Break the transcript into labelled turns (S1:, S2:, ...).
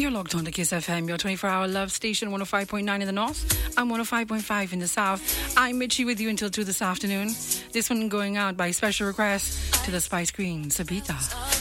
S1: You're logged on to Kiss FM, your 24-hour love station, 105.9 in the north and 105.5 in the south. I'm Mitchie with you until 2 this afternoon. This one going out by special request to the Spice Queen, Sabita.